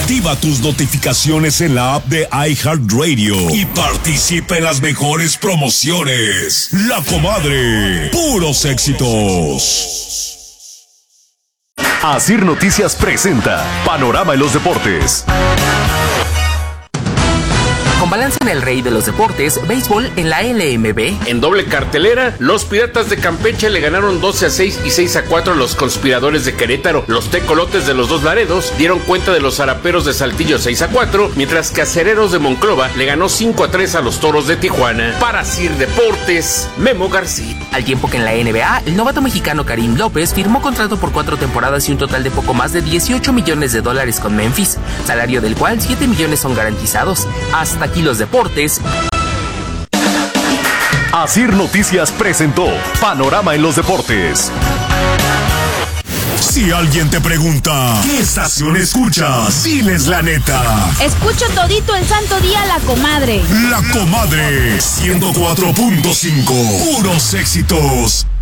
Activa tus notificaciones en la app de iHeartRadio y participa en las mejores promociones. La Comadre, puros éxitos. Asir Noticias presenta Panorama en los Deportes. Con balance en el rey de los deportes, béisbol en la LMB. En doble cartelera, los Piratas de Campeche le ganaron 12-6 y 6-4 a los Conspiradores de Querétaro. Los Tecolotes de los Dos Laredos dieron cuenta de los Zaraperos de Saltillo 6-4, mientras que Acereros de Monclova le ganó 5-3 a los Toros de Tijuana. Para Asir Deportes, Memo García. Al tiempo que en la NBA, el novato mexicano Karim López firmó contrato por 4 temporadas y un total de poco más de $18 millones con Memphis, salario del cual 7 millones son garantizados. Hasta aquí los deportes. Asir Noticias presentó Panorama en los Deportes. Si alguien te pregunta, ¿qué estación escuchas? Diles la neta. Escucho todito el santo día La Comadre. La Comadre, 104.5. Puros éxitos.